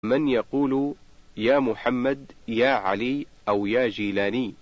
من يقول يا محمد يا علي أو يا جيلاني.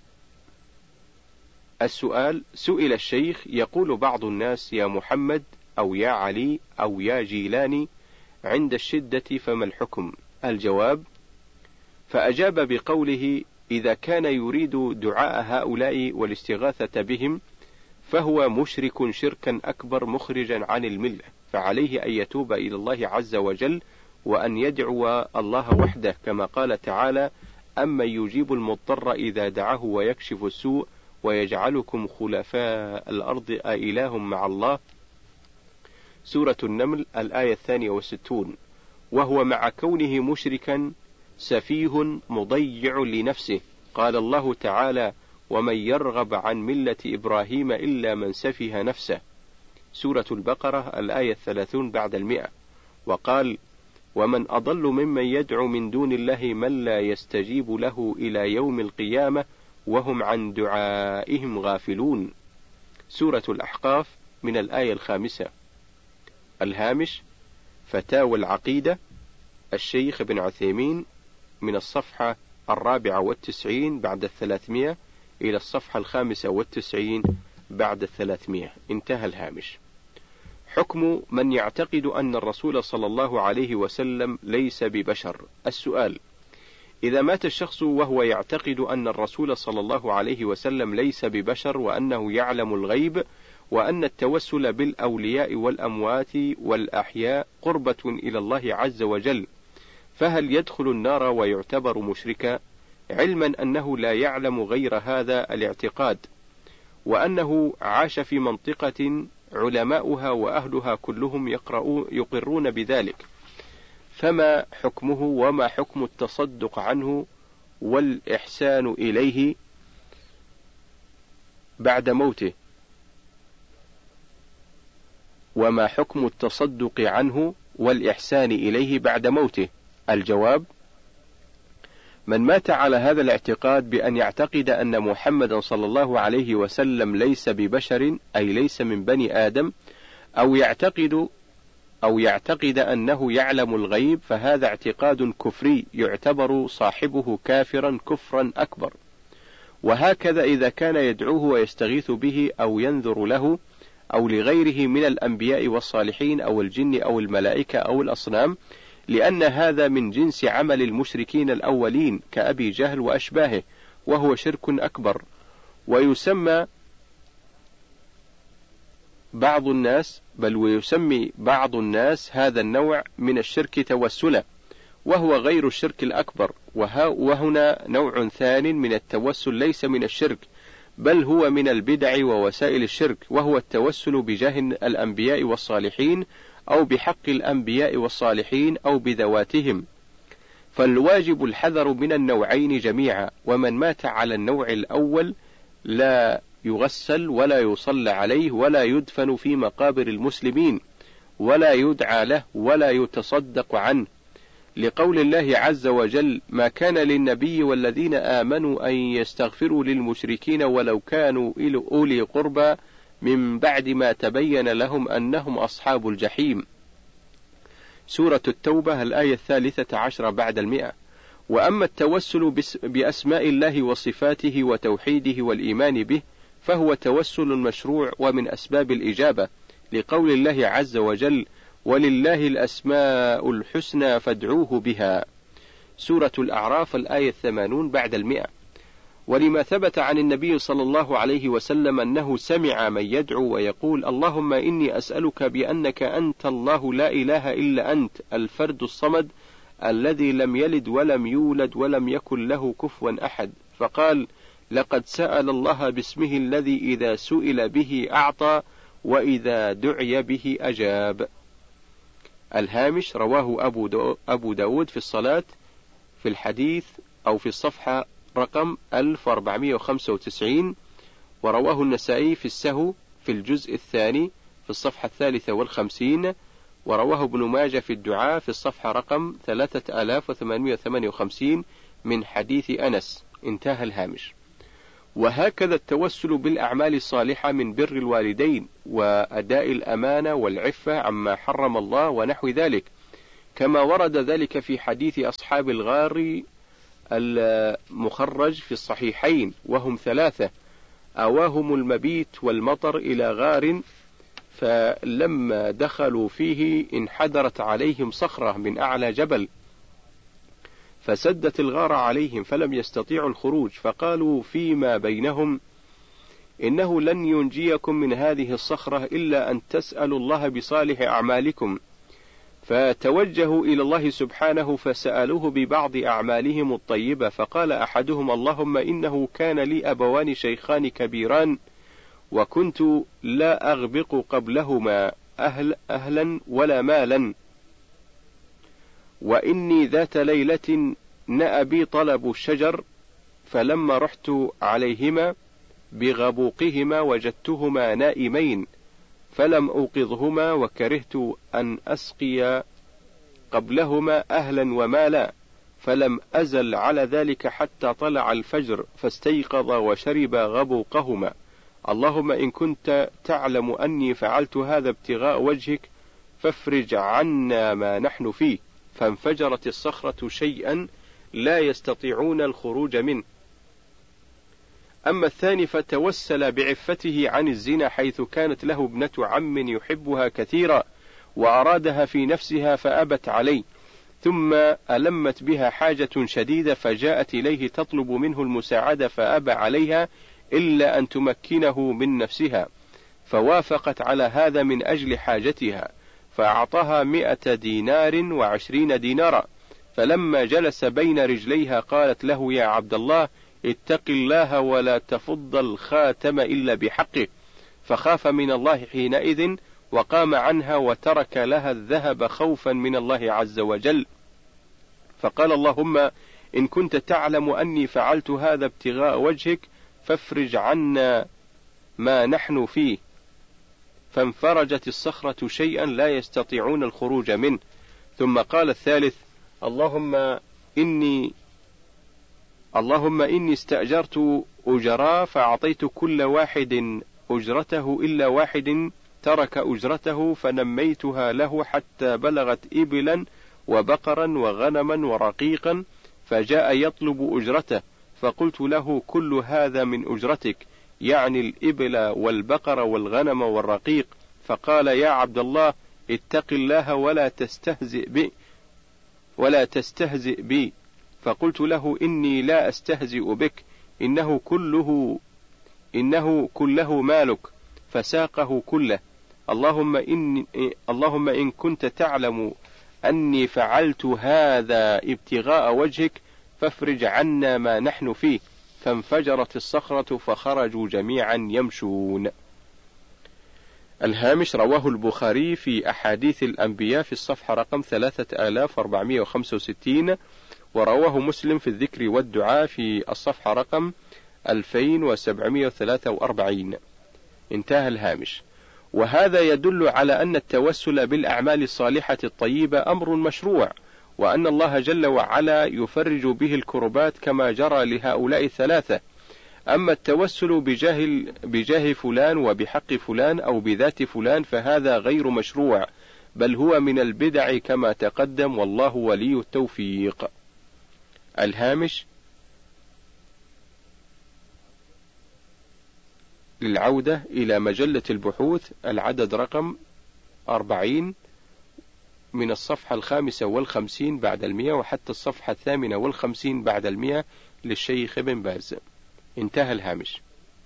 السؤال: سئل الشيخ يقول بعض الناس يا محمد أو يا علي أو يا جيلاني عند الشدة فما الحكم؟ الجواب: فأجاب بقوله: إذا كان يريد دعاء هؤلاء والاستغاثة بهم فهو مشرك شركا أكبر مخرجا عن الملة، فعليه أن يتوب إلى الله عز وجل وأن يدعو الله وحده، كما قال تعالى: أمن يجيب المضطر إذا دعاه ويكشف السوء ويجعلكم خلفاء الأرض أإله مع الله. سورة النمل الآية 62. وهو مع كونه مشركا سفيه مضيع لنفسه، قال الله تعالى: ومن يرغب عن ملة إبراهيم إلا من سفه نفسه. سورة البقرة الآية 30 بعد 100. وقال: ومن أضل ممن يدعو من دون الله من لا يستجيب له إلى يوم القيامة وهم عن دعائهم غافلون. سورة الأحقاف من الآية 5. الهامش: فتاوى العقيدة الشيخ ابن عثيمين من الصفحة 94 بعد 300 إلى الصفحة 95 بعد 300. انتهى الهامش. حكم من يعتقد أن الرسول صلى الله عليه وسلم ليس ببشر. السؤال: إذا مات الشخص وهو يعتقد أن الرسول صلى الله عليه وسلم ليس ببشر وأنه يعلم الغيب وأن التوسل بالأولياء والأموات والأحياء قربة إلى الله عز وجل، فهل يدخل النار ويعتبر مشركا، علما أنه لا يعلم غير هذا الاعتقاد، وأنه عاش في منطقة علماؤها وأهلها كلهم يقرون بذلك، فما حكمه وما حكم التصدق عنه والإحسان إليه بعد موته؟ وما حكم التصدق عنه والإحسان إليه بعد موته؟ الجواب: من مات على هذا الاعتقاد بأن يعتقد أن محمدا صلى الله عليه وسلم ليس ببشر أي ليس من بني آدم، أو يعتقد أنه يعلم الغيب، فهذا اعتقاد كفري يعتبر صاحبه كافرا كفرا أكبر. وهكذا إذا كان يدعوه ويستغيث به أو ينذر له أو لغيره من الأنبياء والصالحين أو الجن أو الملائكة أو الأصنام، لأن هذا من جنس عمل المشركين الأولين كأبي جهل وأشباهه، وهو شرك أكبر. ويسمي بعض الناس هذا النوع من الشرك توسلا، وهو غير الشرك الأكبر. وهنا نوع ثان من التوسل ليس من الشرك، بل هو من البدع ووسائل الشرك، وهو التوسل بجاه الأنبياء والصالحين أو بحق الأنبياء والصالحين أو بذواتهم. فالواجب الحذر من النوعين جميعا، ومن مات على النوع الأول لا يغسل ولا يصلى عليه ولا يدفن في مقابر المسلمين ولا يدعى له ولا يتصدق عنه، لقول الله عز وجل: ما كان للنبي والذين آمنوا أن يستغفروا للمشركين ولو كانوا أولي قربى من بعد ما تبين لهم أنهم أصحاب الجحيم. سورة التوبة الآية 13 بعد 100. وأما التوسل بأسماء الله وصفاته وتوحيده والإيمان به فهو توسل مشروع ومن أسباب الإجابة، لقول الله عز وجل: ولله الأسماء الحسنى فادعوه بها. سورة الأعراف الآية 80 بعد 100. ولما ثبت عن النبي صلى الله عليه وسلم أنه سمع من يدعو ويقول: اللهم إني أسألك بأنك أنت الله لا إله إلا أنت الفرد الصمد الذي لم يلد ولم يولد ولم يكن له كفوا أحد، فقال: لقد سأل الله باسمه الذي إذا سئل به أعطى وإذا دعي به أجاب. الهامش: رواه أبو داود في الصلاة في الحديث أو في الصفحة رقم 1495، ورواه النسائي في السهو في الجزء الثاني في الصفحة 53، ورواه ابن ماجه في الدعاء في الصفحة رقم 3858 من حديث أنس. انتهى الهامش. وهكذا التوسل بالأعمال الصالحة من بر الوالدين وأداء الأمانة والعفة عما حرم الله ونحو ذلك، كما ورد ذلك في حديث أصحاب الغار المخرج في الصحيحين، وهم 3 أواهم المبيت والمطر إلى غار، فلما دخلوا فيه انحدرت عليهم صخرة من أعلى جبل فسدت الغار عليهم فلم يستطيعوا الخروج، فقالوا فيما بينهم: إنه لن ينجيكم من هذه الصخرة إلا أن تسألوا الله بصالح أعمالكم، فتوجهوا إلى الله سبحانه فسألوه ببعض أعمالهم الطيبة، فقال أحدهم: اللهم إنه كان لي أبوان شيخان كبيران وكنت لا أغبق قبلهما أهلا ولا مالا، وإني ذات ليلة نأى بي طلب الشجر، فلما رحت عليهما بغبوقهما وجدتهما نائمين فلم أوقظهما، وكرهت أن أسقي قبلهما أهلا ومالا، فلم أزل على ذلك حتى طلع الفجر فاستيقظ وشرب غبوقهما. اللهم إن كنت تعلم أني فعلت هذا ابتغاء وجهك فافرج عنا ما نحن فيه، فانفجرت الصخرة شيئا لا يستطيعون الخروج منه. أما الثاني فتوسل بعفته عن الزنا، حيث كانت له ابنة عم يحبها كثيرا وأرادها في نفسها فأبت عليه، ثم ألمت بها حاجة شديدة فجاءت إليه تطلب منه المساعدة فأبى عليها إلا أن تمكنه من نفسها، فوافقت على هذا من أجل حاجتها، فأعطاها 100 دينار و20 دينارا، فلما جلس بين رجليها قالت له: يا عبد الله اتق الله ولا تفض الخاتم إلا بحقه، فخاف من الله حينئذ وقام عنها وترك لها الذهب خوفا من الله عز وجل، فقال: اللهم إن كنت تعلم أني فعلت هذا ابتغاء وجهك فافرج عنا ما نحن فيه، فانفرجت الصخرة شيئا لا يستطيعون الخروج منه. ثم قال الثالث: اللهم إني استأجرت أجراء فأعطيت كل واحد أجرته إلا واحد ترك أجرته، فنميتها له حتى بلغت إبلا وبقرا وغنما ورقيقا، فجاء يطلب أجرته، فقلت له: كل هذا من أجرتك، يعني الإبل والبقر والغنم والرقيق. فقال: يا عبد الله اتق الله ولا تستهزئ بي. فقلت له: إني لا أستهزئ بك، إنه كله مالك، فساقه كله. اللهم إن كنت تعلم أني فعلت هذا ابتغاء وجهك فافرج عنا ما نحن فيه، فانفجرت الصخرة فخرجوا جميعا يمشون. الهامش: رواه البخاري في أحاديث الأنبياء في الصفحة رقم 3465، ورواه مسلم في الذكر والدعاء في الصفحة رقم 2743. انتهى الهامش. وهذا يدل على أن التوسل بالأعمال الصالحة الطيبة أمر مشروع، وأن الله جل وعلا يفرج به الكربات كما جرى لهؤلاء 3. أما التوسل بجاه فلان وبحق فلان أو بذات فلان فهذا غير مشروع، بل هو من البدع كما تقدم، والله ولي التوفيق. الهامش: للعودة إلى مجلة البحوث العدد رقم 40 من الصفحة 55 بعد 100 وحتى الصفحة 58 بعد 100 للشيخ ابن باز. انتهى الهامش.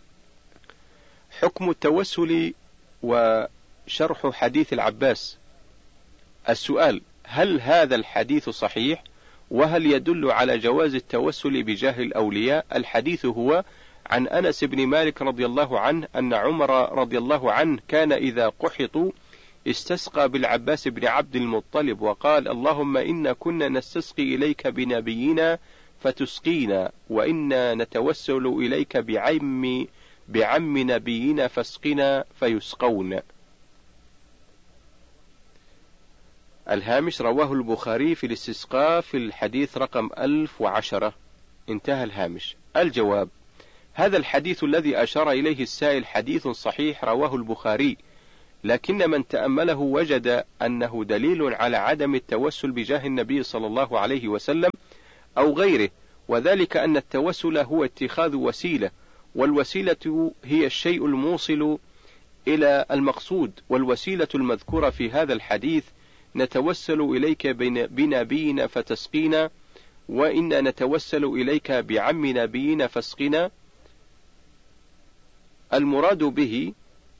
حكم التوسل وشرح حديث العباس. السؤال: هل هذا الحديث صحيح؟ وهل يدل على جواز التوسل بجاه الأولياء؟ الحديث هو عن أنس بن مالك رضي الله عنه أن عمر رضي الله عنه كان إذا قحطوا استسقى بالعباس بن عبد المطلب وقال: اللهم إنا كنا نستسقي إليك بنبينا فتسقينا، وإنا نتوسل إليك بعم نبينا فاسقنا فيسقون. الهامش: رواه البخاري في الاستسقاء في الحديث رقم 1010. انتهى الهامش. الجواب: هذا الحديث الذي أشار إليه السائل حديث صحيح رواه البخاري، لكن من تأمله وجد أنه دليل على عدم التوسل بجاه النبي صلى الله عليه وسلم أو غيره، وذلك أن التوسل هو اتخاذ وسيلة، والوسيلة هي الشيء الموصل إلى المقصود، والوسيلة المذكورة في هذا الحديث: نتوسل إليك بنبينا فتسقينا، وإنا نتوسل إليك بعم نبينا فاسقنا. المراد به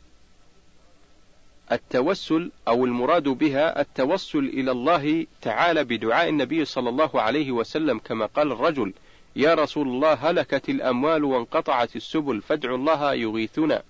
التوسل، أو المراد بها التوسل إلى الله تعالى بدعاء النبي صلى الله عليه وسلم، كما قال الرجل: يا رسول الله هلكت الأموال وانقطعت السبل فادعوا الله يغيثنا.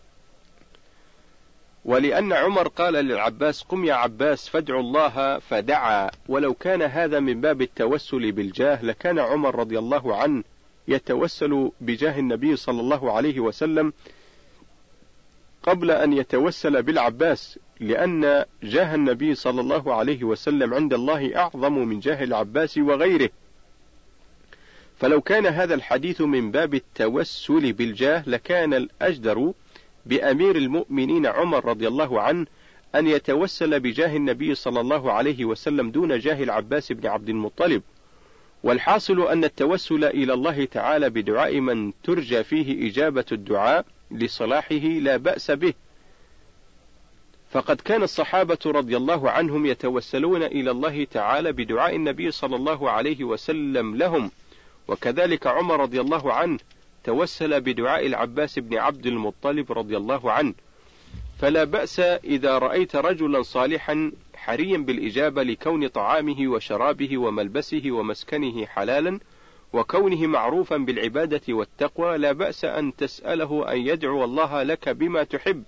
ولأن عمر قال للعباس: قم يا عباس فادعوا الله، فدعا. ولو كان هذا من باب التوسل بالجاه لكان عمر رضي الله عنه يتوسل بجاه النبي صلى الله عليه وسلم قبل أن يتوسل بالعباس، لأن جاه النبي صلى الله عليه وسلم عند الله أعظم من جاه العباس وغيره. فلو كان هذا الحديث من باب التوسل بالجاه لكان الأجدر بأمير المؤمنين عمر رضي الله عنه أن يتوسل بجاه النبي صلى الله عليه وسلم دون جاه العباس بن عبد المطلب. والحاصل أن التوسل إلى الله تعالى بدعاء من ترجى فيه إجابة الدعاء لصلاحه لا بأس به، فقد كان الصحابة رضي الله عنهم يتوسلون إلى الله تعالى بدعاء النبي صلى الله عليه وسلم لهم، وكذلك عمر رضي الله عنه توسل بدعاء العباس بن عبد المطلب رضي الله عنه. فلا بأس إذا رأيت رجلا صالحا حريا بالإجابة لكون طعامه وشرابه وملبسه ومسكنه حلالا، وكونه معروفا بالعبادة والتقوى، لا بأس أن تسأله أن يدعو الله لك بما تحب،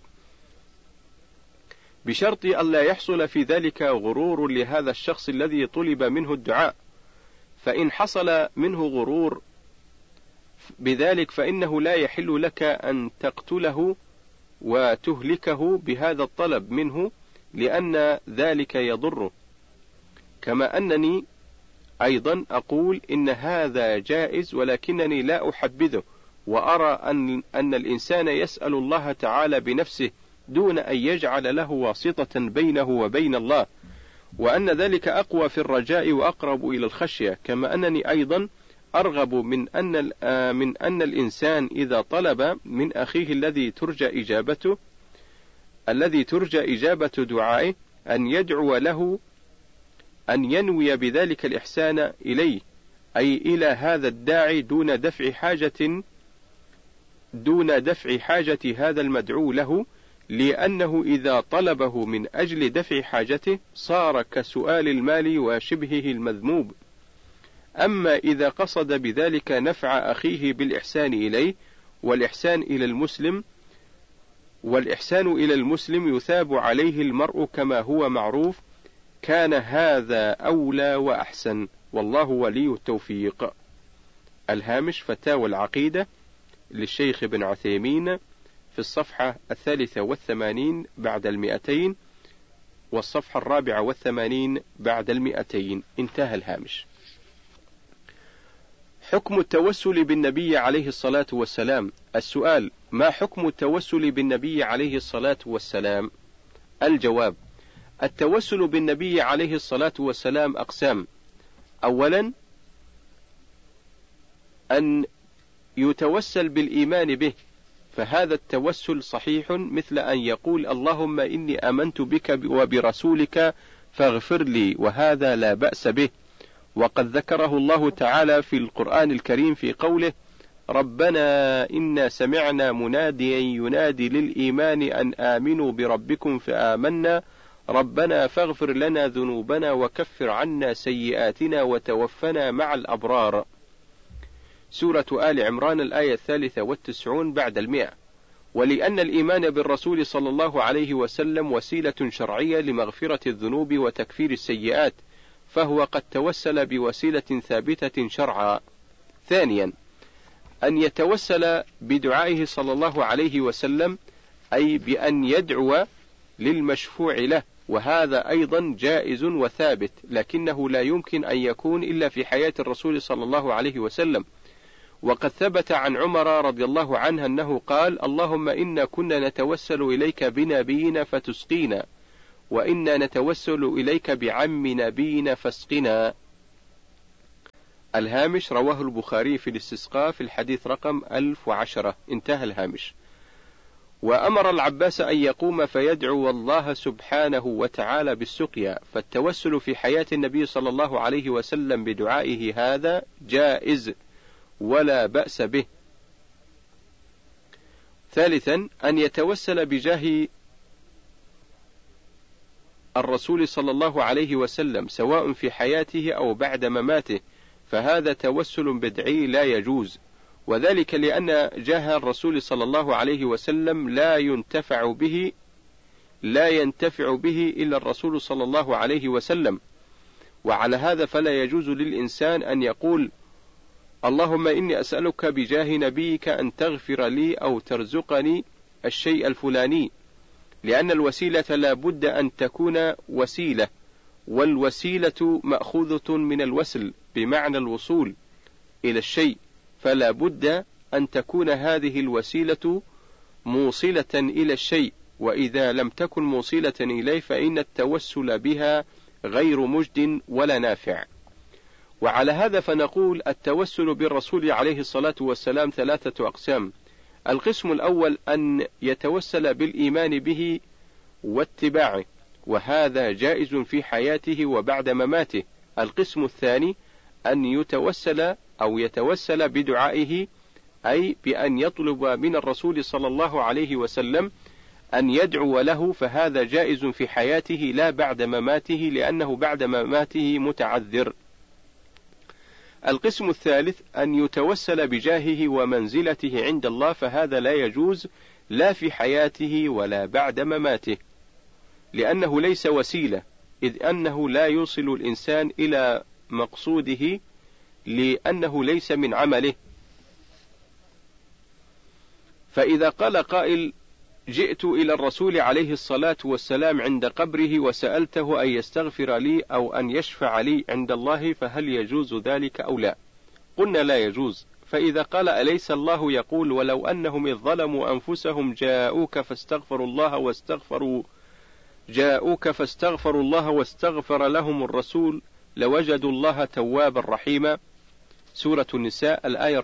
بشرط ألا يحصل في ذلك غرور لهذا الشخص الذي طلب منه الدعاء. فإن حصل منه غرور بذلك فإنه لا يحل لك أن تقتله وتهلكه بهذا الطلب منه، لأن ذلك يضره. كما أنني أيضا أقول إن هذا جائز، ولكنني لا أحبذه، وأرى أن الإنسان يسأل الله تعالى بنفسه دون أن يجعل له واسطة بينه وبين الله، وأن ذلك أقوى في الرجاء وأقرب إلى الخشية. كما أنني أيضا أرغب من أن الإنسان إذا طلب من أخيه الذي ترجى إجابة دعائه أن يدعو له أن ينوي بذلك الإحسان إليه، أي إلى هذا الداعي دون دفع حاجة هذا المدعو له، لأنه إذا طلبه من أجل دفع حاجته صار كسؤال المال وشبهه المذموم. أما إذا قصد بذلك نفع أخيه بالإحسان إليه، والإحسان إلى المسلم يثاب عليه المرء كما هو معروف، كان هذا أولى وأحسن، والله ولي التوفيق. الهامش: فتاوى العقيدة للشيخ ابن عثيمين في الصفحة 83 بعد 200، والصفحة 84 بعد 200. انتهى الهامش. حكم التوسل بالنبي عليه الصلاة والسلام. السؤال: ما حكم التوسل بالنبي عليه الصلاة والسلام؟ الجواب: التوسل بالنبي عليه الصلاة والسلام أقسام. أولا، أن يتوسل بالإيمان به، فهذا التوسل صحيح، مثل أن يقول: اللهم إني آمنت بك وبرسولك فاغفر لي، وهذا لا بأس به، وقد ذكره الله تعالى في القرآن الكريم في قوله: ربنا إنا سمعنا مناديا ينادي للإيمان أن آمنوا بربكم فآمنا ربنا فاغفر لنا ذنوبنا وكفر عنا سيئاتنا وتوفنا مع الأبرار. سورة آل عمران الآية 93 بعد 100. ولأن الإيمان بالرسول صلى الله عليه وسلم وسيلة شرعية لمغفرة الذنوب وتكفير السيئات، فهو قد توسل بوسيلة ثابتة شرعا. ثانيا، أن يتوسل بدعائه صلى الله عليه وسلم، أي بأن يدعو للمشفوع له، وهذا أيضا جائز وثابت، لكنه لا يمكن أن يكون إلا في حياة الرسول صلى الله عليه وسلم، وقد ثبت عن عمر رضي الله عنه أنه قال: اللهم إنا كنا نتوسل إليك بنبينا فتسقينا، وإنا نتوسل إليك بعم نبينا فاسقنا. الهامش: رواه البخاري في الاستسقاء في الحديث رقم 1010. انتهى الهامش. وأمر العباس أن يقوم فيدعو الله سبحانه وتعالى بالسقيا، فالتوسل في حياة النبي صلى الله عليه وسلم بدعائه هذا جائز ولا بأس به. ثالثا، أن يتوسل بجاه الرسول صلى الله عليه وسلم سواء في حياته أو بعد مماته، فهذا توسل بدعي لا يجوز، وذلك لأن جاه الرسول صلى الله عليه وسلم لا ينتفع به إلا الرسول صلى الله عليه وسلم، وعلى هذا فلا يجوز للإنسان أن يقول: اللهم إني أسألك بجاه نبيك أن تغفر لي أو ترزقني الشيء الفلاني، لأن الوسيلة لا بد أن تكون وسيلة، والوسيلة مأخوذة من الوسل بمعنى الوصول إلى الشيء، فلا بد أن تكون هذه الوسيلة موصلة إلى الشيء، وإذا لم تكن موصلة إليه فإن التوسل بها غير مجد ولا نافع. وعلى هذا فنقول: التوسل بالرسول عليه الصلاة والسلام 3 أقسام. القسم الأول أن يتوسل بالإيمان به واتباعه، وهذا جائز في حياته وبعد مماته. القسم الثاني أن يتوسل بدعائه، أي بأن يطلب من الرسول صلى الله عليه وسلم أن يدعو له، فهذا جائز في حياته لا بعد مماته، لأنه بعد مماته متعذر. القسم الثالث أن يتوسل بجاهه ومنزلته عند الله، فهذا لا يجوز لا في حياته ولا بعد مماته، لأنه ليس وسيلة، إذ أنه لا يوصل الإنسان إلى مقصوده، لأنه ليس من عمله. فإذا قال قائل: جئت إلى الرسول عليه الصلاة والسلام عند قبره وسألته أن يستغفر لي أو أن يشفع لي عند الله، فهل يجوز ذلك أو لا؟ قلنا لا يجوز. فإذا قال: أليس الله يقول: ولو أنهم إذ ظلموا أنفسهم جاءوك فاستغفروا الله واستغفر لهم الرسول لوجدوا الله توابا رحيما. سورة النساء الآية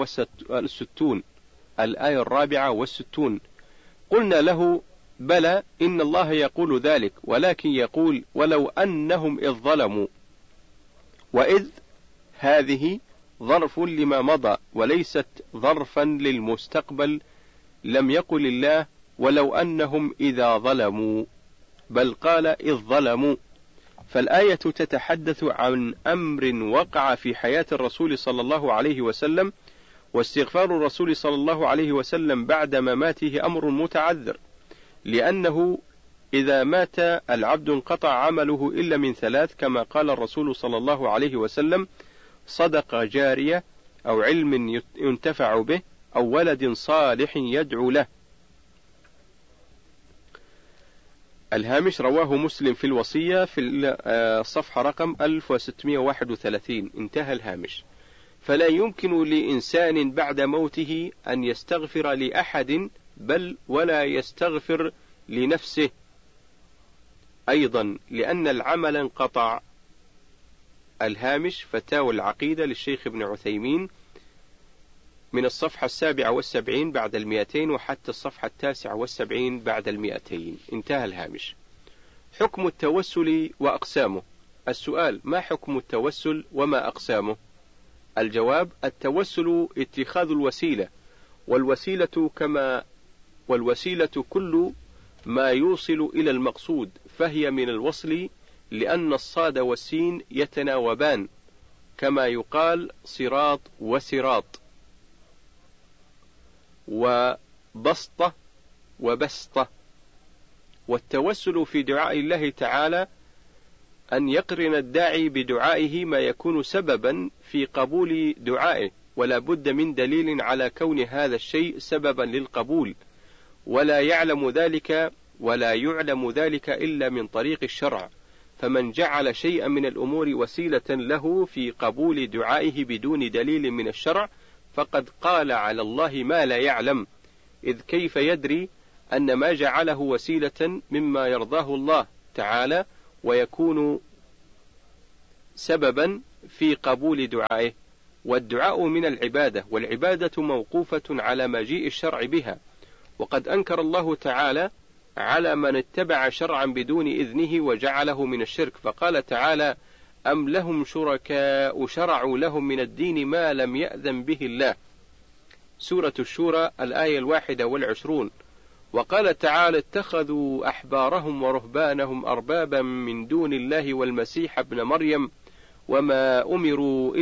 64. قلنا له: بلى، إن الله يقول ذلك، ولكن يقول: ولو أنهم إذ ظلموا، وإذ هذه ظرف لما مضى وليست ظرفا للمستقبل. لم يقل الله: ولو أنهم إذا ظلموا، بل قال: إذ ظلموا. فالآية تتحدث عن أمر وقع في حياة الرسول صلى الله عليه وسلم، واستغفار الرسول صلى الله عليه وسلم بعد مماته أمر متعذر، لأنه إذا مات العبد انقطع عمله إلا من 3، كما قال الرسول صلى الله عليه وسلم: صدقة جارية، أو علم ينتفع به، أو ولد صالح يدعو له. الهامش: رواه مسلم في الوصية في الصفحة رقم 1631. انتهى الهامش. فلا يمكن لإنسان بعد موته أن يستغفر لأحد، بل ولا يستغفر لنفسه أيضا، لأن العمل انقطع. الهامش: فتاوى العقيدة للشيخ ابن عثيمين، من الصفحة 77 بعد 200 وحتى الصفحة 79 بعد 200. انتهى الهامش. حكم التوسل وأقسامه. السؤال: ما حكم التوسل وما أقسامه؟ الجواب: التوسل اتخاذ الوسيلة، والوسيلة كل ما يوصل إلى المقصود، فهي من الوصل، لأن الصاد والسين يتناوبان، كما يقال صراط وسراط، وبسطة وبسطة. والتوسل في دعاء الله تعالى أن يقرن الداعي بدعائه ما يكون سببا في قبول دعائه، ولا بد من دليل على كون هذا الشيء سببا للقبول، ولا يعلم ذلك إلا من طريق الشرع. فمن جعل شيئا من الأمور وسيلة له في قبول دعائه بدون دليل من الشرع، فقد قال على الله ما لا يعلم، إذ كيف يدري أن ما جعله وسيلة مما يرضاه الله تعالى ويكون سببا في قبول دعائه. والدعاء من العبادة، والعبادة موقوفة على مجيء الشرع بها، وقد أنكر الله تعالى على من اتبع شرعا بدون إذنه وجعله من الشرك، فقال تعالى: أم لهم شركاء شرعوا لهم من الدين ما لم يأذن به الله. سورة الشورى الآية 21. وقال تعالى: اتخذوا أحبارهم ورهبانهم أربابا من دون الله والمسيح ابن مريم وما أمروا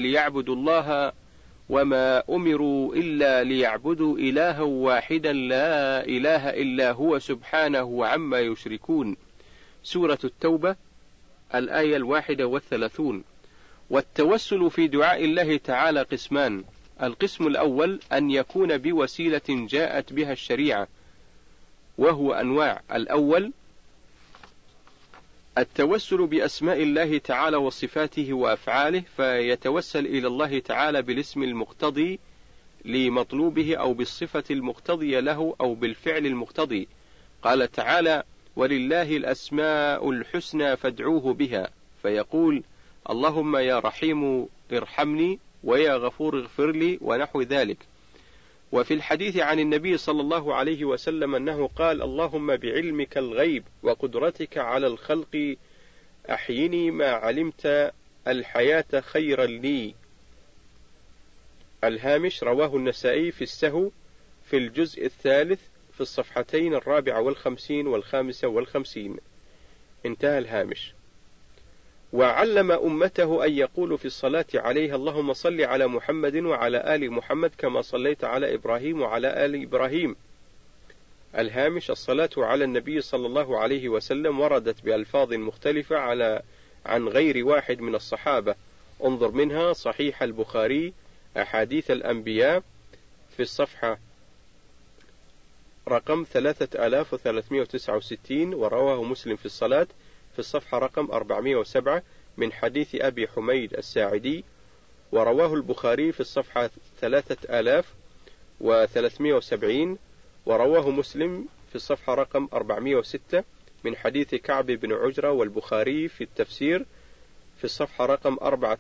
إلا ليعبدوا إلها واحدا لا إله إلا هو سبحانه عما يشركون. سورة التوبة الآية 31. والتوسل في دعاء الله تعالى قسمان: القسم الأول أن يكون بوسيلة جاءت بها الشريعة، وهو أنواع. الأول التوسل بأسماء الله تعالى وصفاته وأفعاله، فيتوسل إلى الله تعالى بالاسم المقتضي لمطلوبه أو بالصفة المقتضية له أو بالفعل المقتضي. قال تعالى: ولله الأسماء الحسنى فادعوه بها، فيقول: اللهم يا رحيم ارحمني ويا غفور اغفر لي، ونحو ذلك. وفي الحديث عن النبي صلى الله عليه وسلم أنه قال: اللهم بعلمك الغيب وقدرتك على الخلق أحيني ما علمت الحياة خيرا لي. الهامش: رواه النسائي في السهو في الجزء الثالث في الصفحتين 54 و55. انتهى الهامش. وعلم أمته أن يقولوا في الصلاة عليها: اللهم صل على محمد وعلى آل محمد كما صليت على إبراهيم وعلى آل إبراهيم. الهامش: الصلاة على النبي صلى الله عليه وسلم وردت بألفاظ مختلفة عن غير واحد من الصحابة. انظر منها صحيح البخاري أحاديث الأنبياء في الصفحة رقم 3369، ورواه مسلم في الصلاة في الصفحة رقم 407 من حديث أبي حميد الساعدي، ورواه البخاري في الصفحة 3370، ورواه مسلم في الصفحة رقم 406 من حديث كعب بن عجرة، والبخاري في التفسير في الصفحة رقم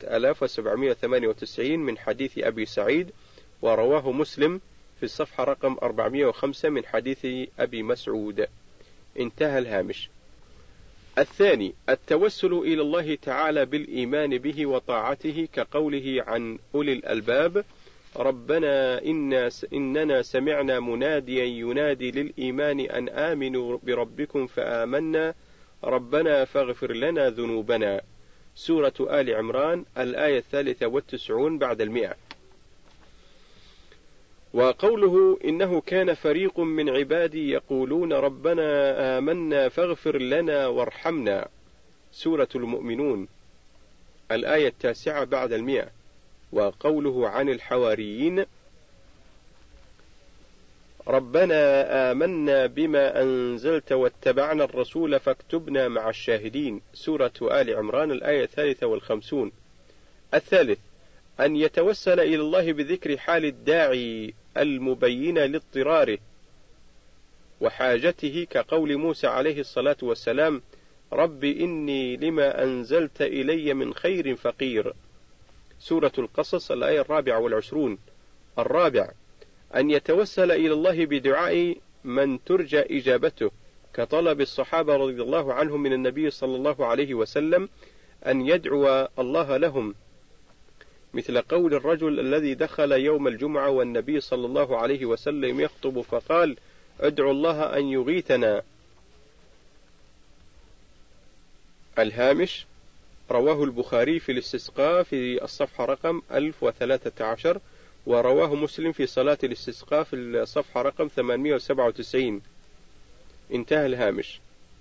4798 من حديث أبي سعيد، ورواه مسلم في الصفحة رقم 405 من حديث أبي مسعود. انتهى الهامش. الثاني التوسل إلى الله تعالى بالإيمان به وطاعته، كقوله عن أولي الألباب: ربنا إننا سمعنا مناديا ينادي للإيمان أن آمنوا بربكم فآمنا ربنا فاغفر لنا ذنوبنا. سورة آل عمران الآية 93 بعد 100. وقوله: إنه كان فريق من عبادي يقولون ربنا آمنا فاغفر لنا وارحمنا. سورة المؤمنون الآية 9 بعد 100. وقوله عن الحواريين: ربنا آمنا بما أنزلت واتبعنا الرسول فاكتبنا مع الشاهدين. سورة آل عمران الآية 53. الثالث أن يتوسل إلى الله بذكر حال الداعي المبينة لاضطراره وحاجته، كقول موسى عليه الصلاة والسلام: رب إني لما أنزلت إلي من خير فقير. سورة القصص الآية 24. الرابع أن يتوسل إلى الله بدعاء من ترجى إجابته، كطلب الصحابة رضي الله عنهم من النبي صلى الله عليه وسلم أن يدعو الله لهم، مثل قول الرجل الذي دخل يوم الجمعة والنبي صلى الله عليه وسلم يخطب فقال: ادعو الله أن يغيثنا. الهامش: رواه البخاري في الاستسقاء في الصفحة رقم 1013، ورواه مسلم في صلاة الاستسقاء في الصفحة رقم 897. انتهى الهامش.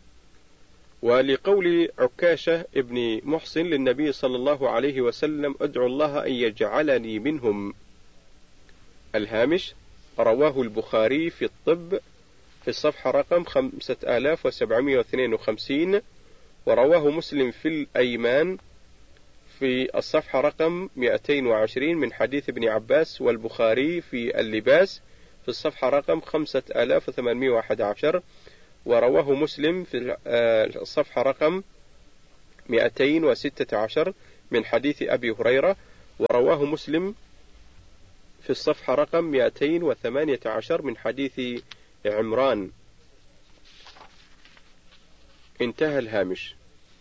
ولقول عكاشة ابن محصن للنبي صلى الله عليه وسلم: ادعو الله أن يجعلني منهم. الهامش: رواه البخاري في الطب في الصفحة رقم 5752، ورواه مسلم في الأيمان في في الصفحة رقم 220 من حديث ابن عباس، والبخاري في اللباس في الصفحة رقم 5811، ورواه مسلم في الصفحة رقم 216 من حديث أبي هريرة، ورواه مسلم في الصفحة رقم 218 من حديث عمران. انتهى الهامش.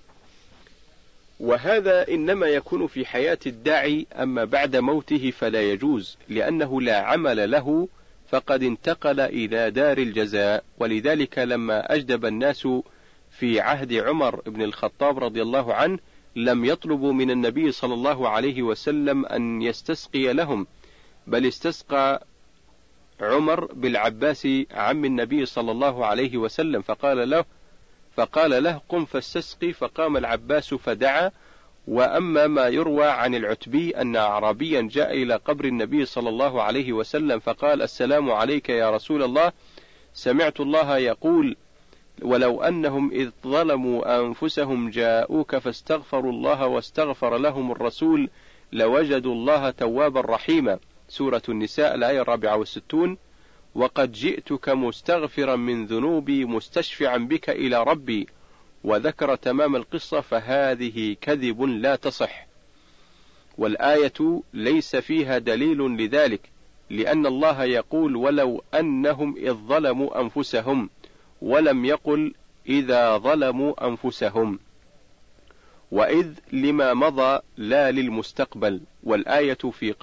وهذا إنما يكون في حياة الداعي، أما بعد موته فلا يجوز، لأنه لا عمل له، فقد انتقل إلى دار الجزاء. ولذلك لما أجدب الناس في عهد عمر بن الخطاب رضي الله عنه لم يطلبوا من النبي صلى الله عليه وسلم أن يستسقي لهم، بل استسقى عمر بالعباس عم النبي صلى الله عليه وسلم، فقال له قم فاستسقي، فقام العباس فدعا. وأما ما يروى عن العتبي أن أعرابيا جاء إلى قبر النبي صلى الله عليه وسلم فقال السلام عليك يا رسول الله، سمعت الله يقول ولو أنهم إذ ظلموا أنفسهم جاءوك فاستغفروا الله واستغفر لهم الرسول لوجدوا الله توابا رحيما. سورة النساء الآية 64. وقد جئتك مستغفرا من ذنوبي مستشفعا بك إلى ربي، وذكر تمام القصة، فهذه كذب لا تصح. والآية ليس فيها دليل لذلك، لأن الله يقول ولو أنهم إذ ظلموا أنفسهم، ولم يقل إذا ظلموا أنفسهم، وإذ لما مضى لا للمستقبل. والآية في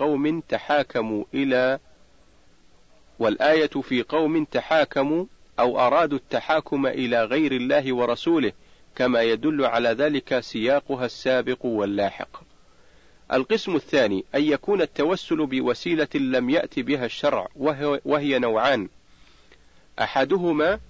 قوم تحاكموا أو أرادوا التحاكم إلى غير الله ورسوله، كما يدل على ذلك سياقها السابق واللاحق. القسم الثاني أن يكون التوسل بوسيلة لم يأت بها الشرع، وهي نوعان: أحدهما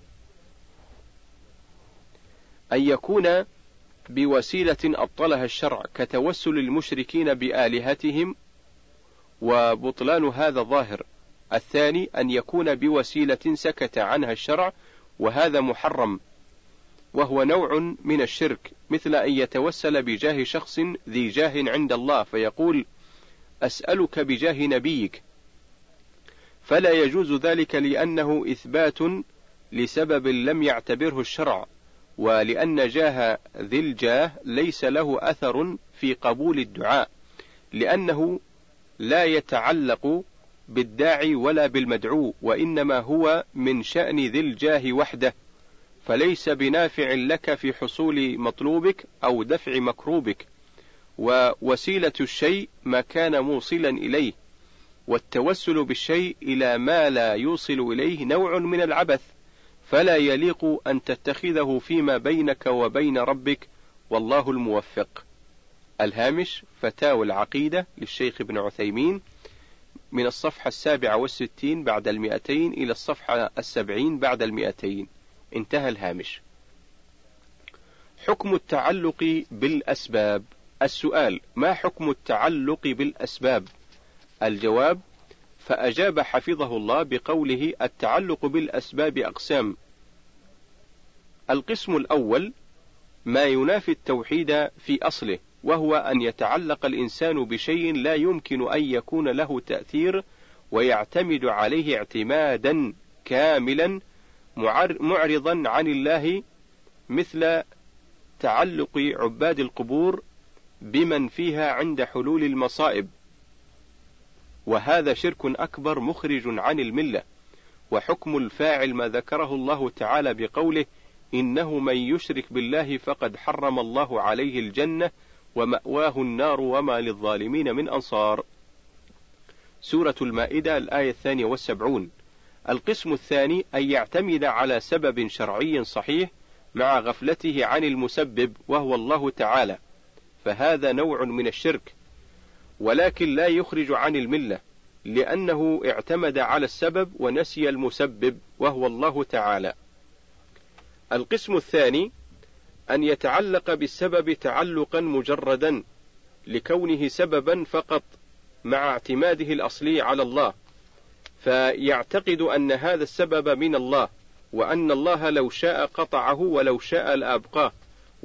أن يكون بوسيلة أبطلها الشرع كتوسل المشركين بآلهتهم، وبطلان هذا ظاهر. الثاني أن يكون بوسيلة سكت عنها الشرع، وهذا محرم، وهو نوع من الشرك، مثل أن يتوسل بجاه شخص ذي جاه عند الله فيقول أسألك بجاه نبيك، فلا يجوز ذلك لأنه إثبات لسبب لم يعتبره الشرع، ولأن جاه ذي الجاه ليس له أثر في قبول الدعاء، لأنه لا يتعلق بالداعي ولا بالمدعو، وإنما هو من شأن ذي الجاه وحده، فليس بنافع لك في حصول مطلوبك أو دفع مكروبك. ووسيلة الشيء ما كان موصلا إليه، والتوسل بالشيء إلى ما لا يوصل إليه نوع من العبث، فلا يليق أن تتخذه فيما بينك وبين ربك، والله الموفق. الهامش فتاوى العقيدة للشيخ ابن عثيمين من الصفحة 67 بعد 200 إلى الصفحة 70 بعد 200. انتهى الهامش. حكم التعلق بالأسباب. السؤال: ما حكم التعلق بالأسباب؟ الجواب: فأجاب حفظه الله بقوله: التعلق بالأسباب أقسام. القسم الأول ما ينافي التوحيد في أصله، وهو أن يتعلق الإنسان بشيء لا يمكن أن يكون له تأثير ويعتمد عليه اعتمادا كاملا معرضا عن الله، مثل تعلق عباد القبور بمن فيها عند حلول المصائب، وهذا شرك أكبر مخرج عن الملة. وحكم الفاعل ما ذكره الله تعالى بقوله: إنه من يشرك بالله فقد حرم الله عليه الجنة ومأواه النار وما للظالمين من أنصار. سورة المائدة الآية 72. القسم الثاني أن يعتمد على سبب شرعي صحيح مع غفلته عن المسبب وهو الله تعالى، فهذا نوع من الشرك، ولكن لا يخرج عن الملة، لأنه اعتمد على السبب ونسي المسبب وهو الله تعالى. القسم الثاني أن يتعلق بالسبب تعلقا مجردا لكونه سببا فقط مع اعتماده الأصلي على الله، فيعتقد أن هذا السبب من الله، وأن الله لو شاء قطعه ولو شاء لأبقاه،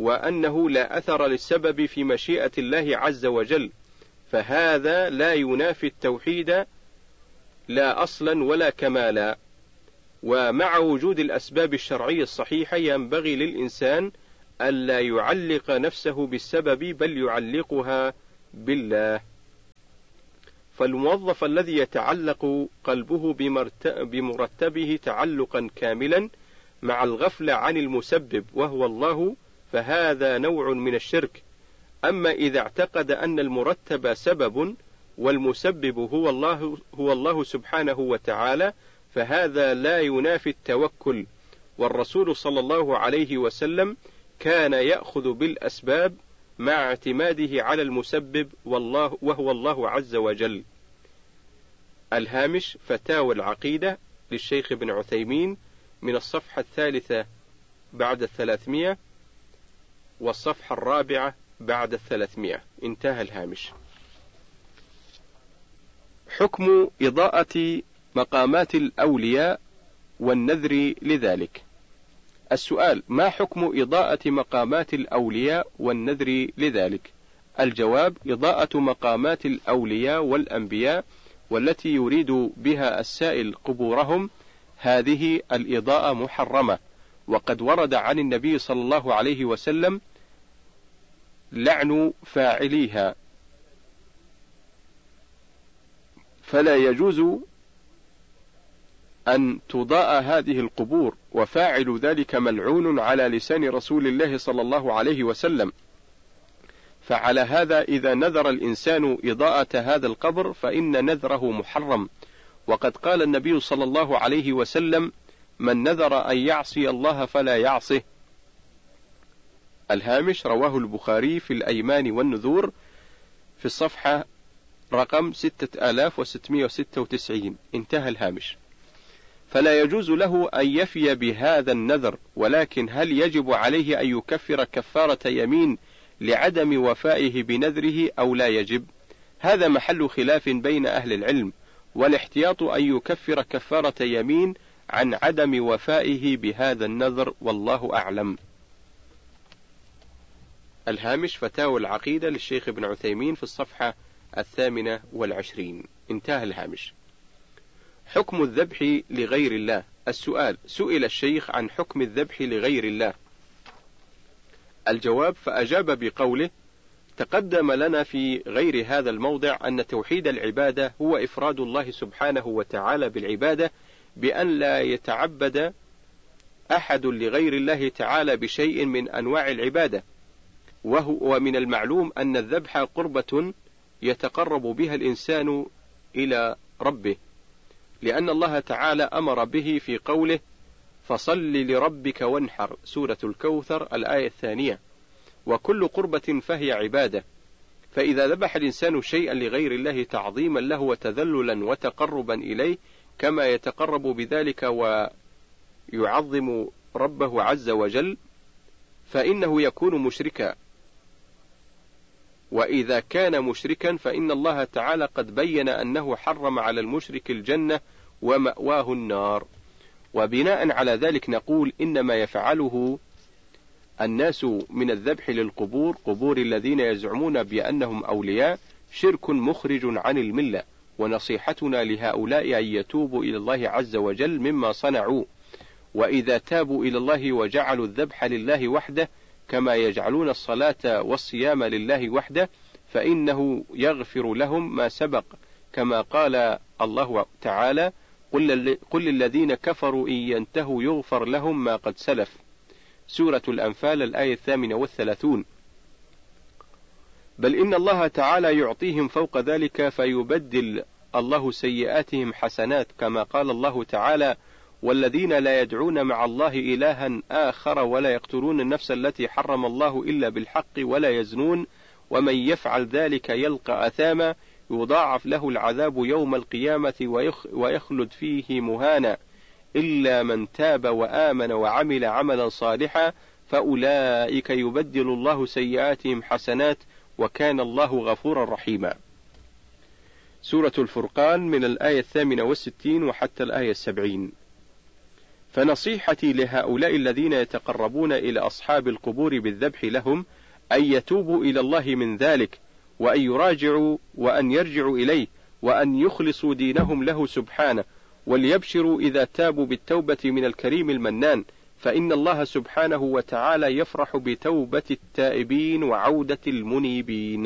وأنه لا أثر للسبب في مشيئة الله عز وجل، فهذا لا ينافي التوحيد لا أصلا ولا كمالا. ومع وجود الأسباب الشرعية الصحيحة ينبغي للإنسان ألا يعلق نفسه بالسبب بل يعلقها بالله. فالموظف الذي يتعلق قلبه بمرتبه تعلقا كاملا مع الغفلة عن المسبب وهو الله، فهذا نوع من الشرك. أما إذا اعتقد أن المرتب سبب والمسبب هو الله سبحانه وتعالى، فهذا لا ينافي التوكل. والرسول صلى الله عليه وسلم كان يأخذ بالأسباب مع اعتماده على المسبب وهو الله عز وجل. الهامش: فتاوى العقيدة للشيخ ابن عثيمين، من الصفحة 3 بعد 300 والصفحة 4 بعد 300. انتهى الهامش. حكم إضاءة مقامات الأولياء والنذر لذلك. السؤال: ما حكم إضاءة مقامات الأولياء والنذر لذلك؟ الجواب: إضاءة مقامات الأولياء والأنبياء والتي يريد بها السائل قبورهم، هذه الإضاءة محرمة، وقد ورد عن النبي صلى الله عليه وسلم لعن فاعليها، فلا يجوز أن تضاء هذه القبور، وفاعل ذلك ملعون على لسان رسول الله صلى الله عليه وسلم. فعلى هذا إذا نذر الإنسان إضاءة هذا القبر فإن نذره محرم، وقد قال النبي صلى الله عليه وسلم: من نذر أن يعصي الله فلا يعصه. الهامش: رواه البخاري في الأيمان والنذور في الصفحة رقم 6696. انتهى الهامش. فلا يجوز له أن يفي بهذا النذر، ولكن هل يجب عليه أن يكفر كفارة يمين لعدم وفائه بنذره أو لا يجب؟ هذا محل خلاف بين أهل العلم، والاحتياط أن يكفر كفارة يمين عن عدم وفائه بهذا النذر، والله أعلم. الهامش: فتاوى العقيدة للشيخ ابن عثيمين في الصفحة 28. انتهى الهامش. حكم الذبح لغير الله. السؤال: سئل الشيخ عن حكم الذبح لغير الله. الجواب: فأجاب بقوله: تقدم لنا في غير هذا الموضع أن توحيد العبادة هو إفراد الله سبحانه وتعالى بالعبادة، بأن لا يتعبد أحد لغير الله تعالى بشيء من أنواع العبادة، ومن المعلوم أن الذبح قربة يتقرب بها الإنسان إلى ربه، لأن الله تعالى أمر به في قوله: فصل لربك وانحر، سورة الكوثر الآية 2. وكل قربة فهي عبادة، فإذا ذبح الإنسان شيئا لغير الله تعظيما له وتذللا وتقربا إليه كما يتقرب بذلك ويعظم ربه عز وجل، فإنه يكون مشركا. وإذا كان مشركا فإن الله تعالى قد بين أنه حرم على المشرك الجنة ومأواه النار. وبناء على ذلك نقول: إنما يفعله الناس من الذبح للقبور، قبور الذين يزعمون بأنهم أولياء، شرك مخرج عن الملة، ونصيحتنا لهؤلاء أن يتوبوا إلى الله عز وجل مما صنعوا، وإذا تابوا إلى الله وجعلوا الذبح لله وحده كما يجعلون الصلاة والصيام لله وحده، فإنه يغفر لهم ما سبق، كما قال الله تعالى: قل للذين كفروا إن ينتهوا يغفر لهم ما قد سلف، سورة الأنفال الآية 38. بل إن الله تعالى يعطيهم فوق ذلك فيبدل الله سيئاتهم حسنات، كما قال الله تعالى: والذين لا يدعون مع الله إلها آخر ولا يقتلون النفس التي حرم الله إلا بالحق ولا يزنون ومن يفعل ذلك يلقى أثاما يضاعف له العذاب يوم القيامة ويخلد فيه مهانا إلا من تاب وآمن وعمل عملا صالحا فأولئك يبدل الله سيئاتهم حسنات وكان الله غفورا رحيما. سورة الفرقان من الآية 68 وحتى الآية 70. فنصيحتي لهؤلاء الذين يتقربون إلى أصحاب القبور بالذبح لهم أن يتوبوا إلى الله من ذلك، وأن يراجعوا وأن يرجعوا إليه، وأن يخلصوا دينهم له سبحانه، وليبشروا إذا تابوا بالتوبة من الكريم المنان، فإن الله سبحانه وتعالى يفرح بتوبة التائبين وعودة المنيبين.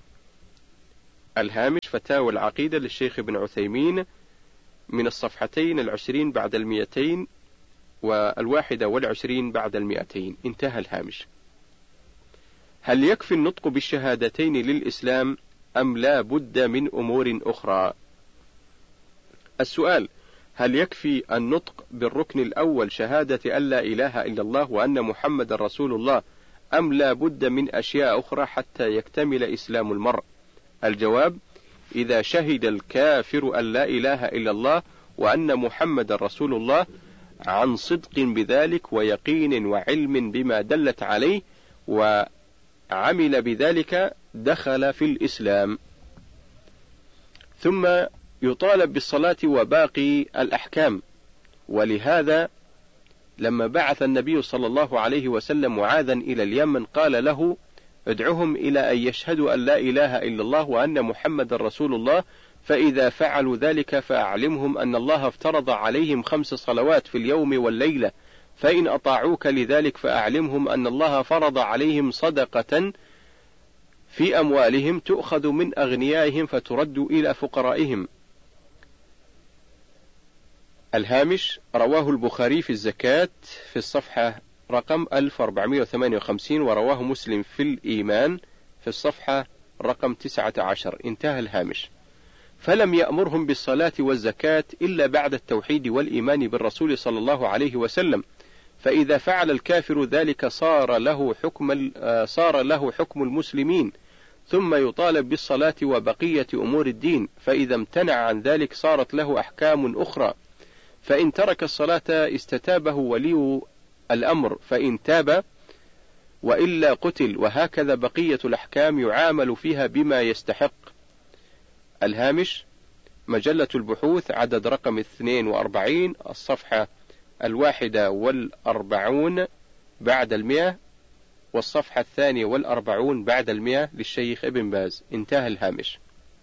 الهامش فتاوى العقيدة للشيخ ابن عثيمين من الصفحتين 20 بعد 200 و21 بعد 200. انتهى الهامش. هل يكفي النطق بالشهادتين للإسلام أم لا بد من أمور أخرى؟ السؤال: هل يكفي النطق بالركن الأول شهادة أن لا إله إلا الله وأن محمد رسول الله، أم لا بد من أشياء أخرى حتى يكتمل إسلام المرء؟ الجواب: إذا شهد الكافر أن لا إله إلا الله وأن محمد رسول الله عن صدق بذلك ويقين وعلم بما دلت عليه وعمل بذلك دخل في الإسلام. ثم يطالب بالصلاة وباقي الأحكام. ولهذا لما بعث النبي صلى الله عليه وسلم معاذا إلى اليمن قال له: ادعهم إلى أن يشهدوا أن لا إله إلا الله وأن محمد رسول الله، فإذا فعلوا ذلك فأعلمهم أن الله افترض عليهم 5 صلوات في اليوم والليلة، فإن أطاعوك لذلك فأعلمهم أن الله فرض عليهم صدقة في أموالهم تؤخذ من أغنيائهم فترد إلى فقرائهم. الهامش: رواه البخاري في الزكاة في الصفحة رقم 1458، ورواه مسلم في الإيمان في الصفحة رقم 19. انتهى الهامش. فلم يأمرهم بالصلاة والزكاة إلا بعد التوحيد والإيمان بالرسول صلى الله عليه وسلم، فإذا فعل الكافر ذلك صار له حكم المسلمين، ثم يطالب بالصلاة وبقية أمور الدين، فإذا امتنع عن ذلك صارت له أحكام أخرى، فإن ترك الصلاة استتابه ولي الأمر فإن تاب، وإلا قتل، وهكذا بقية الأحكام يعامل فيها بما يستحق. الهامش: مجلة البحوث عدد رقم 42 الصفحة 41 بعد 100 والصفحة 42 بعد 100 للشيخ ابن باز. انتهى الهامش.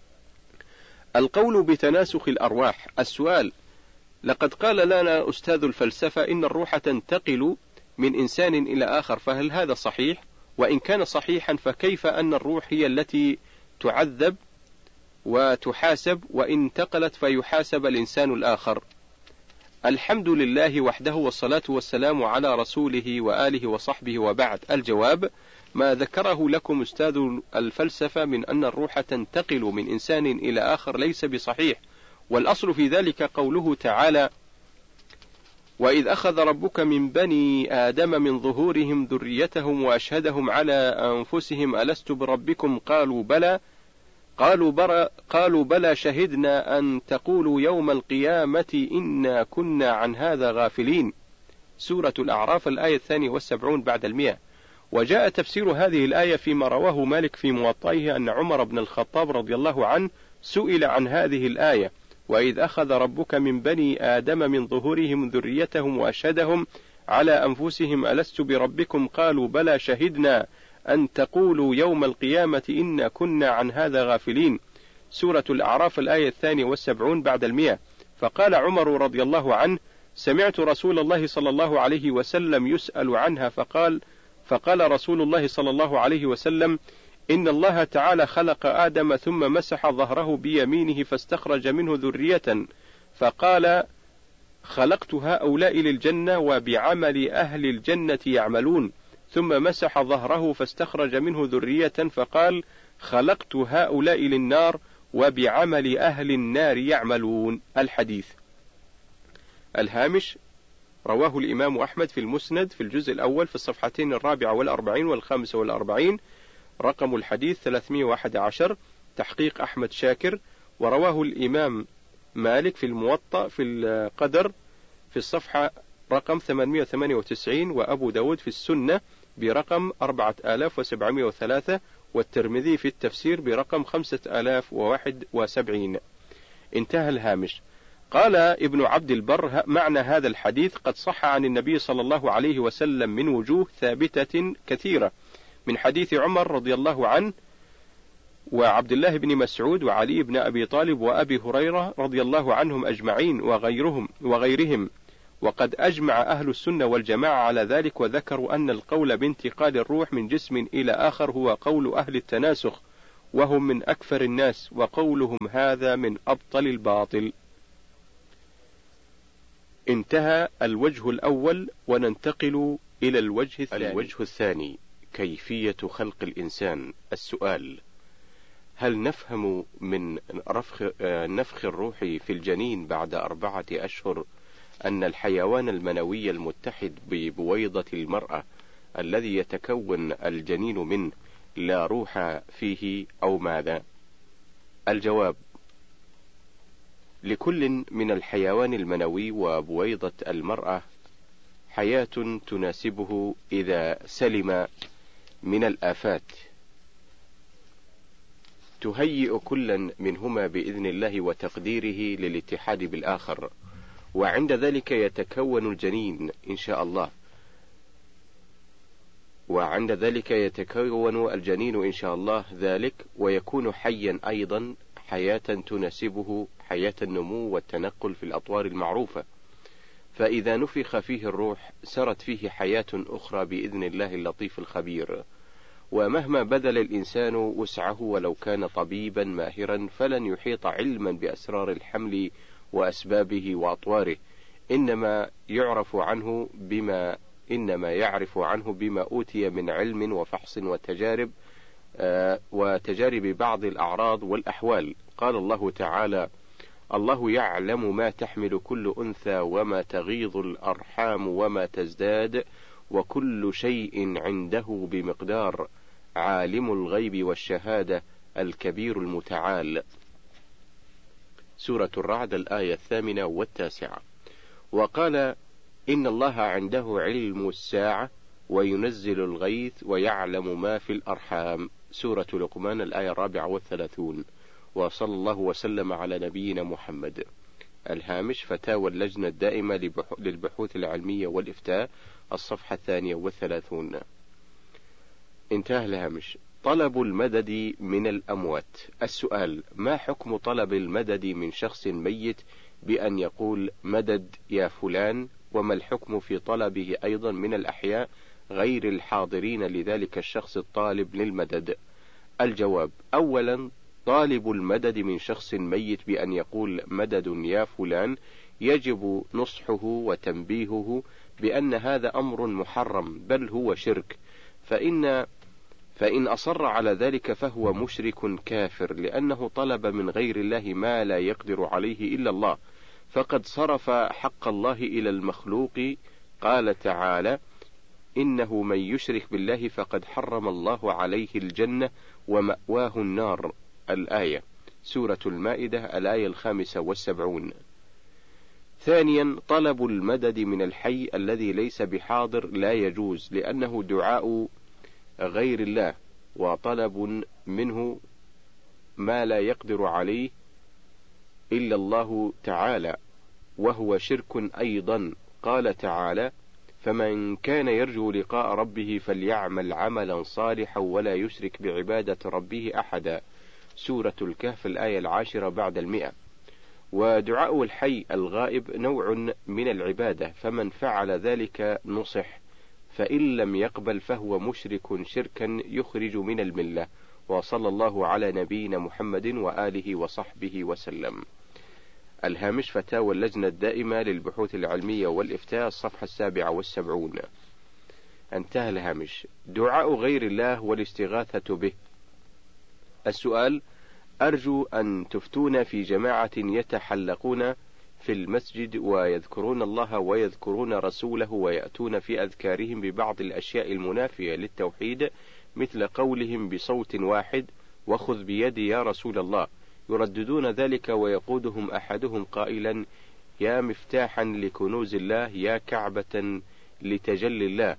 القول بتناسخ الأرواح. السؤال: لقد قال لنا أستاذ الفلسفة إن الروح تنتقل من إنسان إلى آخر، فهل هذا صحيح؟ وإن كان صحيحا فكيف أن الروح هي التي تعذب وتحاسب، وإن انتقلت فيحاسب الإنسان الآخر؟ الحمد لله وحده، والصلاة والسلام على رسوله وآله وصحبه، وبعد. الجواب: ما ذكره لكم أستاذ الفلسفة من أن الروح تنتقل من إنسان إلى آخر ليس بصحيح، والأصل في ذلك قوله تعالى: وإذ أخذ ربك من بني آدم من ظهورهم ذريتهم وأشهدهم على أنفسهم ألست بربكم قالوا بلى شهدنا أن تقولوا يوم القيامة إنا كنا عن هذا غافلين. سورة الأعراف الآية 72 بعد 100. وجاء تفسير هذه الآية فيما رواه مالك في موطئه أن عمر بن الخطاب رضي الله عنه سئل عن هذه الآية: وإذ أخذ ربك من بني آدم من ظهورهم ذريتهم وأشهدهم على أنفسهم ألست بربكم قالوا بلى شهدنا أن تقولوا يوم القيامة إنا كنا عن هذا غافلين. سورة الأعراف الآية 72 بعد 100. فقال عمر رضي الله عنه: سمعت رسول الله صلى الله عليه وسلم يسأل عنها فقال رسول الله صلى الله عليه وسلم: إن الله تعالى خلق آدم ثم مسح ظهره بيمينه فاستخرج منه ذرية، فقال: خلقت هؤلاء للجنة وبعمل أهل الجنة يعملون، ثم مسح ظهره فاستخرج منه ذرية، فقال: خلقت هؤلاء للنار وبعمل أهل النار يعملون. الحديث. الهامش: رواه الإمام أحمد في المسند في الجزء الأول في الصفحتين 44 و45، رقم الحديث 311، تحقيق أحمد شاكر. ورواه الإمام مالك في الموطأ في القدر في الصفحة رقم 898، وأبو داود في السنة برقم 4703، والترمذي في التفسير برقم 5071. انتهى الهامش. قال ابن عبد البر: معنى هذا الحديث قد صح عن النبي صلى الله عليه وسلم من وجوه ثابتة كثيرة، من حديث عمر رضي الله عنه وعبد الله بن مسعود وعلي بن أبي طالب وأبي هريرة رضي الله عنهم أجمعين وغيرهم، وقد أجمع أهل السنة والجماعة على ذلك، وذكروا أن القول بانتقال الروح من جسم إلى آخر هو قول أهل التناسخ، وهم من أكفر الناس، وقولهم هذا من أبطل الباطل. انتهى الوجه الأول، وننتقل إلى الوجه الثاني. كيفية خلق الإنسان. السؤال: هل نفهم من نفخ الروح في الجنين بعد 4 أشهر أن الحيوان المنوي المتحد ببويضة المرأة الذي يتكون الجنين منه لا روح فيه أو ماذا؟ الجواب: لكل من الحيوان المنوي وبويضة المرأة حياة تناسبه إذا سلم من الآفات تهيئ كلا منهما بإذن الله وتقديره للاتحاد بالآخر، وعند ذلك يتكون الجنين إن شاء الله، ذلك ويكون حيا أيضا حياة تناسبه حياة النمو والتنقل في الأطوار المعروفة. فإذا نفخ فيه الروح سرت فيه حياة أخرى بإذن الله اللطيف الخبير. ومهما بذل الإنسان وسعه ولو كان طبيبا ماهرا فلن يحيط علما بأسرار الحمل وأسبابه وأطواره، إنما يعرف عنه بما أوتي من علم وفحص وتجارب بعض الأعراض والأحوال. قال الله تعالى: الله يعلم ما تحمل كل أنثى وما تغيض الأرحام وما تزداد وكل شيء عنده بمقدار، عالم الغيب والشهادة الكبير المتعال. سورة الرعد الآية 8 و9. وقال: إن الله عنده علم الساعة وينزل الغيث ويعلم ما في الأرحام. سورة لقمان الآية 34. وصلى الله وسلم على نبينا محمد. الهامش: فتاوى اللجنة الدائمة للبحوث العلمية والإفتاء، الصفحة 32. انتهى الهامش. طلب المدد من الأموات. السؤال: ما حكم طلب المدد من شخص ميت بأن يقول مدد يا فلان؟ وما الحكم في طلبه أيضا من الأحياء غير الحاضرين لذلك الشخص الطالب للمدد؟ الجواب: أولا، طالب المدد من شخص ميت بأن يقول مدد يا فلان يجب نصحه وتنبيهه بأن هذا أمر محرم بل هو شرك، فإن أصر على ذلك فهو مشرك كافر، لأنه طلب من غير الله ما لا يقدر عليه إلا الله، فقد صرف حق الله إلى المخلوق. قال تعالى: إنه من يشرك بالله فقد حرم الله عليه الجنة ومأواه النار. الآية، سورة المائدة الآية 75. ثانيا، طلب المدد من الحي الذي ليس بحاضر لا يجوز، لأنه دعاء غير الله وطلب منه ما لا يقدر عليه إلا الله تعالى، وهو شرك أيضا. قال تعالى: فمن كان يرجو لقاء ربه فليعمل عملا صالحا ولا يشرك بعبادة ربه أحدا. سورة الكهف الآية 10 بعد 100. ودعاء الحي الغائب نوع من العبادة، فمن فعل ذلك نصح، فإن لم يقبل فهو مشرك شركا يخرج من الملة. وصلى الله على نبينا محمد وآله وصحبه وسلم. الهامش: فتاوى اللجنة الدائمة للبحوث العلمية والإفتاء، الصفحة 77. انتهى الهامش. دعاء غير الله والاستغاثة به. السؤال: أرجو أن تفتون في جماعة يتحلقون في المسجد ويذكرون الله ويذكرون رسوله ويأتون في أذكارهم ببعض الأشياء المنافية للتوحيد، مثل قولهم بصوت واحد: وخذ بيدي يا رسول الله، يرددون ذلك ويقودهم أحدهم قائلا: يا مفتاحا لكنوز الله، يا كعبة لتجلي الله،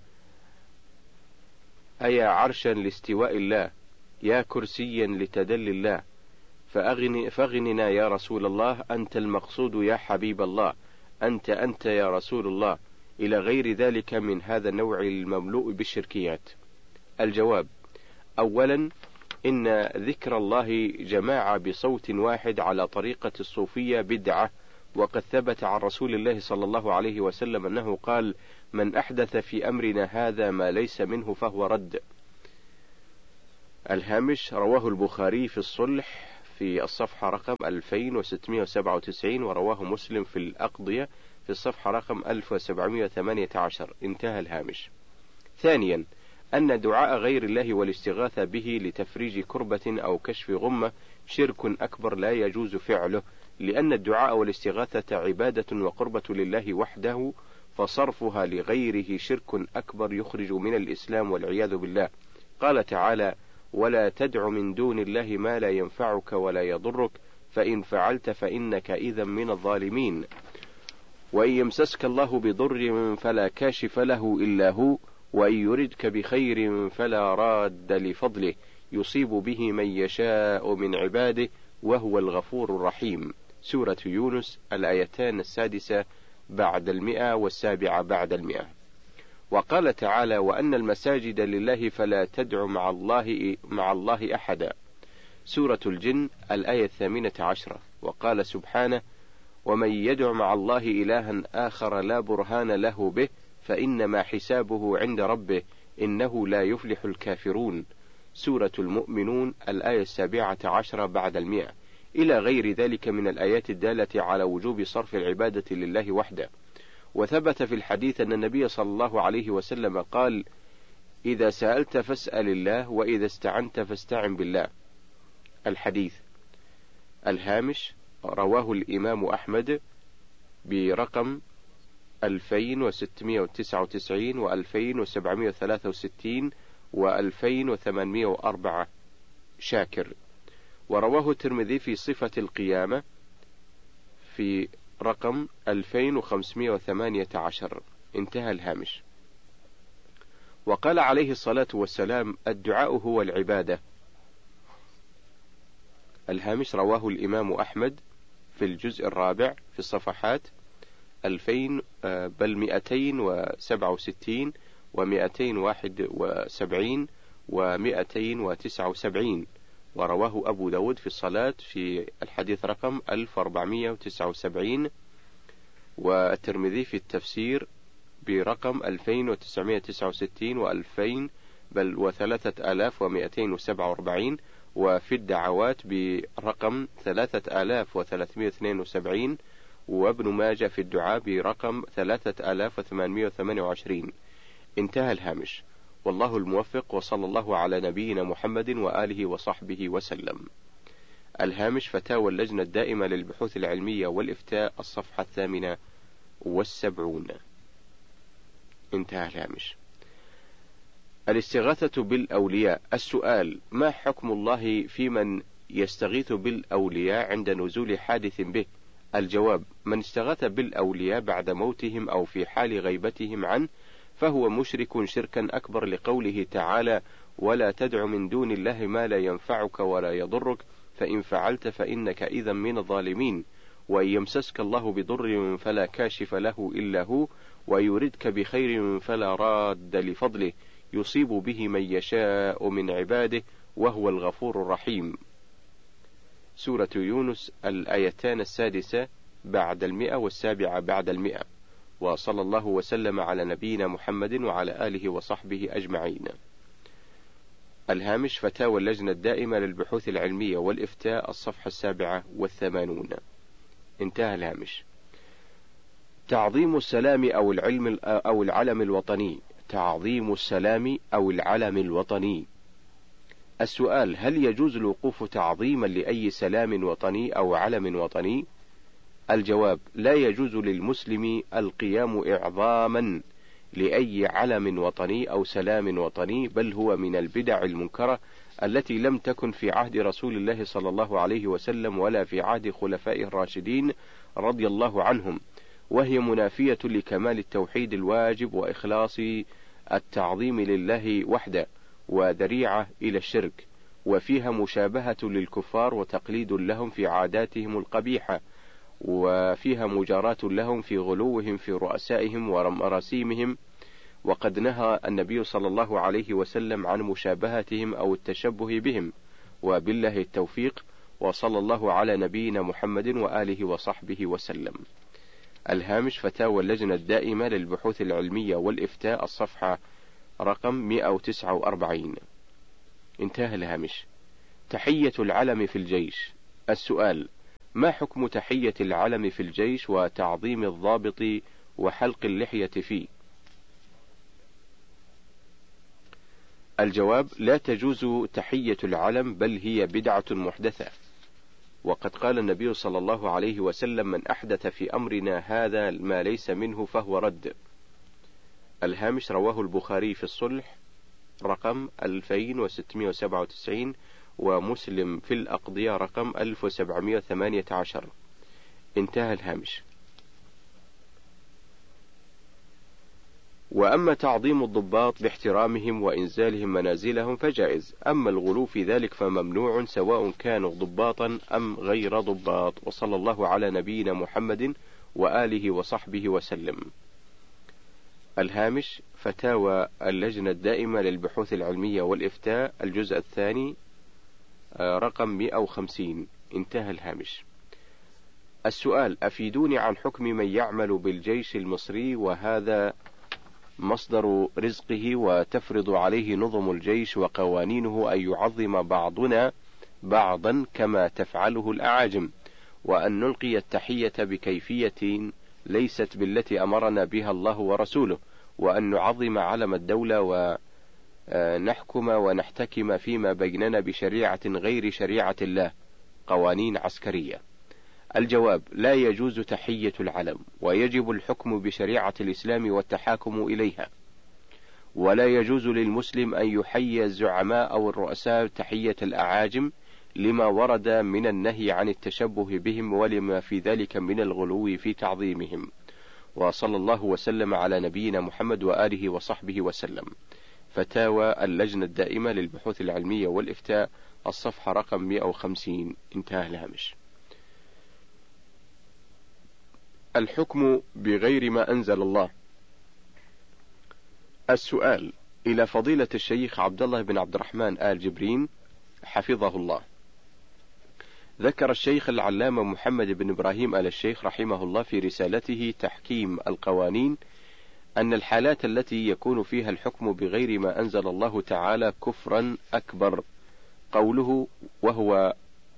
أيا عرشا لاستواء الله، يا كرسيا لتدلي الله، فأغننا يا رسول الله، أنت المقصود يا حبيب الله، أنت يا رسول الله، إلى غير ذلك من هذا النوع المملوء بالشركيات. الجواب: أولا، إن ذكر الله جماعة بصوت واحد على طريقة الصوفية بدعة، وقد ثبت عن رسول الله صلى الله عليه وسلم أنه قال: من أحدث في أمرنا هذا ما ليس منه فهو رد. الهامش: رواه البخاري في الصلح في الصفحة رقم 2697، ورواه مسلم في الأقضية في الصفحة رقم 1718. انتهى الهامش. ثانيا، أن دعاء غير الله والاستغاثة به لتفريج كربة أو كشف غمة شرك أكبر لا يجوز فعله، لأن الدعاء والاستغاثة عبادة وقربة لله وحده، فصرفها لغيره شرك أكبر يخرج من الإسلام والعياذ بالله. قال تعالى: ولا تدع من دون الله ما لا ينفعك ولا يضرك، فإن فعلت فإنك إذا من الظالمين. وإن يمسسك الله بضر فلا كاشف له إلا هو، وإن يردك بخير فلا راد لفضله، يصيب به من يشاء من عباده وهو الغفور الرحيم. سورة يونس، الآيتان 6 بعد 100 و7 بعد 100. وقال تعالى: وأن المساجد لله فلا تدع مع الله أحدا. سورة الجن، الآية 18. وقال سبحانه: ومن يدع مع الله إلها آخر لا برهان له به فإنما حسابه عند ربه إنه لا يفلح الكافرون. سورة المؤمنون، الآية 17 بعد 100، إلى غير ذلك من الآيات الدالة على وجوب صرف العبادة لله وحده. وثبت في الحديث أن النبي صلى الله عليه وسلم قال: إذا سألت فاسأل الله، وإذا استعنت فاستعن بالله. الحديث. الهامش: رواه الإمام أحمد برقم 2699 و2763 و2804 شاكر. ورواه الترمذي في صفة القيامة في رقم 2518. انتهى الهامش. وقال عليه الصلاة والسلام: الدعاء هو العبادة. الهامش: رواه الإمام أحمد في الجزء الرابع في الصفحات 267 و271 و279. ورواه أبو داود في الصلاة في الحديث رقم 1479، والترمذي في التفسير برقم 2969 و3247، وفي الدعوات برقم 3372، وابن ماجه في الدعاء برقم 3828. انتهى الهامش. والله الموفق، وصلى الله على نبينا محمد وآله وصحبه وسلم. الهامش: فتاوى اللجنة الدائمة للبحوث العلمية والإفتاء، الصفحة 78. انتهى الهامش. الاستغاثة بالأولياء. السؤال: ما حكم الله في من يستغيث بالأولياء عند نزول حادث به؟ الجواب: من استغاث بالأولياء بعد موتهم أو في حال غيبتهم عنه فهو مشرك شركا أكبر، لقوله تعالى: ولا تدع من دون الله ما لا ينفعك ولا يضرك، فإن فعلت فإنك إذا من الظالمين. وإن يمسسك الله بضر فلا كاشف له إلا هو، ويردك بخير فلا راد لفضله، يصيب به من يشاء من عباده وهو الغفور الرحيم. سورة يونس، الآيتان 6 بعد 100 و7 بعد 100. وصلى الله وسلم على نبينا محمد وعلى آله وصحبه أجمعين. الهامش: فتاوى اللجنة الدائمة للبحوث العلمية والإفتاء، الصفحة 87. انتهى الهامش. تعظيم السلام أو العلم الوطني. تعظيم السلام أو العلم الوطني. السؤال: هل يجوز الوقوف تعظيما لأي سلام وطني أو علم وطني؟ الجواب: لا يجوز للمسلم القيام إعظاما لأي علم وطني أو سلام وطني، بل هو من البدع المنكرة التي لم تكن في عهد رسول الله صلى الله عليه وسلم ولا في عهد خلفائه الراشدين رضي الله عنهم، وهي منافية لكمال التوحيد الواجب وإخلاص التعظيم لله وحده، وذريعة إلى الشرك. وفيها مشابهة للكفار وتقليد لهم في عاداتهم القبيحة، وفيها مجاراة لهم في غلوهم في رؤسائهم ومراسيمهم، وقد نهى النبي صلى الله عليه وسلم عن مشابهتهم أو التشبه بهم، وبالله التوفيق، وصلى الله على نبينا محمد وآله وصحبه وسلم. الهامش: فتاوى اللجنة الدائمة للبحوث العلمية والإفتاء، الصفحة رقم 149. انتهى الهامش. تحية العلم في الجيش. السؤال: ما حكم تحية العلم في الجيش وتعظيم الضابط وحلق اللحية فيه؟ الجواب: لا تجوز تحية العلم، بل هي بدعة محدثة، وقد قال النبي صلى الله عليه وسلم: من أحدث في أمرنا هذا ما ليس منه فهو رد. الهامش: رواه البخاري في الصلح رقم 2697، ومسلم في الأقضية رقم 1718. انتهى الهامش. وأما تعظيم الضباط باحترامهم وإنزالهم منازلهم فجائز، أما الغلو في ذلك فممنوع، سواء كانوا ضباطا أم غير ضباط. وصلى الله على نبينا محمد وآله وصحبه وسلم. الهامش: فتاوى اللجنة الدائمة للبحوث العلمية والإفتاء، الجزء الثاني رقم 150. انتهى الهامش. السؤال: أفيدوني عن حكم من يعمل بالجيش المصري وهذا مصدر رزقه، وتفرض عليه نظم الجيش وقوانينه أن يعظم بعضنا بعضا كما تفعله الأعاجم، وأن نلقي التحية بكيفية ليست بالتي أمرنا بها الله ورسوله، وأن نعظم علم الدولة ونحكم ونحتكم فيما بيننا بشريعة غير شريعة الله، قوانين عسكرية. الجواب: لا يجوز تحية العلم، ويجب الحكم بشريعة الإسلام والتحاكم إليها، ولا يجوز للمسلم أن يحيي الزعماء أو الرؤساء تحية الأعاجم، لما ورد من النهي عن التشبه بهم، ولما في ذلك من الغلو في تعظيمهم. وصلى الله وسلم على نبينا محمد وآله وصحبه وسلم. فتاوى اللجنة الدائمة للبحوث العلمية والإفتاء، الصفحة رقم 150. انتهى الهامش. الحكم بغير ما أنزل الله. السؤال: إلى فضيلة الشيخ عبد الله بن عبد الرحمن آل جبرين حفظه الله. ذكر الشيخ العلامة محمد بن إبراهيم آل الشيخ رحمه الله في رسالته تحكيم القوانين أن الحالات التي يكون فيها الحكم بغير ما أنزل الله تعالى كفرا أكبر. قوله: وهو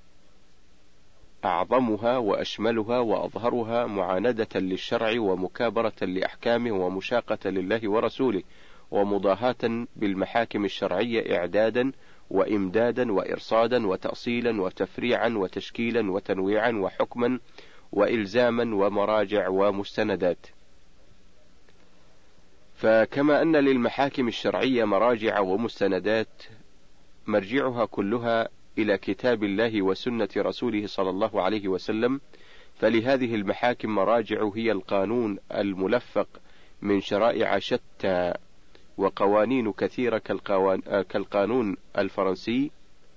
أعظمها وأشملها وأظهرها معاندة للشرع ومكابرة لأحكامه ومشاقة لله ورسوله ومضاهاة بالمحاكم الشرعية إعدادا وإمدادا وإرصادا وتأصيلا وتفريعا وتشكيلا وتنويعا وحكما وإلزاما ومراجع ومستندات. فكما أن للمحاكم الشرعية مراجع ومستندات مرجعها كلها إلى كتاب الله وسنة رسوله صلى الله عليه وسلم، فلهذه المحاكم مراجع هي القانون الملفق من شرائع شتى وقوانين كثيرة كالقانون الفرنسي،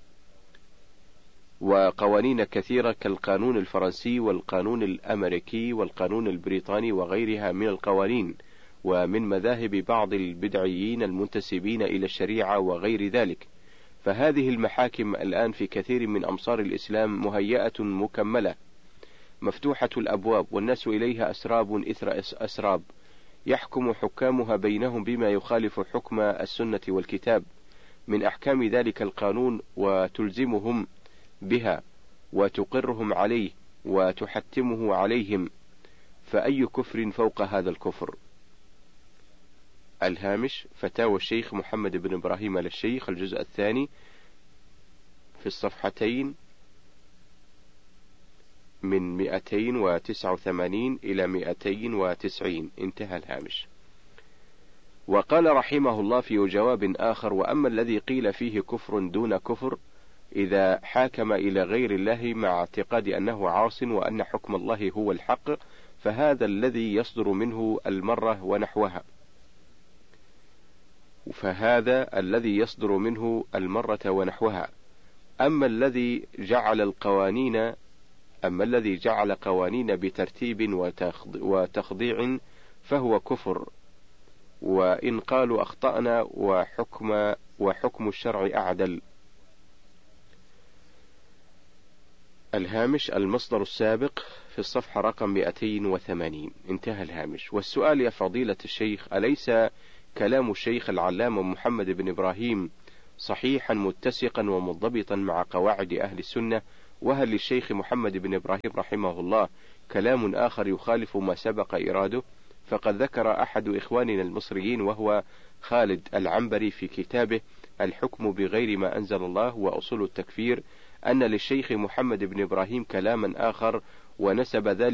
وقوانين كثيرة كالقانون الفرنسي والقانون الأمريكي والقانون البريطاني وغيرها من القوانين، ومن مذاهب بعض البدعيين المنتسبين إلى الشريعة وغير ذلك. فهذه المحاكم الآن في كثير من أمصار الإسلام مهيئة مكملة مفتوحة الأبواب، والناس إليها أسراب إثر أسراب، يحكم حكامها بينهم بما يخالف حكم السنة والكتاب من أحكام ذلك القانون، وتلزمهم بها وتقرهم عليه وتحتمه عليهم، فأي كفر فوق هذا الكفر. الهامش: فتاوى الشيخ محمد بن إبراهيم آل الشيخ، الجزء الثاني في الصفحتين من 289 إلى 290. انتهى الهامش. وقال رحمه الله في جواب آخر: وأما الذي قيل فيه كفر دون كفر إذا حاكم إلى غير الله مع اعتقاد أنه عاص وأن حكم الله هو الحق، فهذا الذي يصدر منه المرة ونحوها، أما الذي جعل قوانين بترتيب وتخضيع فهو كفر، وإن قالوا أخطأنا وحكم الشرع أعدل. الهامش: المصدر السابق في الصفحة رقم 280. انتهى الهامش. والسؤال: يا فضيلة الشيخ، أليس كلام الشيخ العلامة محمد بن إبراهيم صحيحا متسقا ومنضبطا مع قواعد أهل السنة؟ وهل للشيخ محمد بن إبراهيم رحمه الله كلام آخر يخالف ما سبق إراده؟ فقد ذكر أحد إخواننا المصريين وهو خالد العنبري في كتابه الحكم بغير ما أنزل الله وأصول التكفير أن للشيخ محمد بن إبراهيم كلاما آخر، ونسب ذلك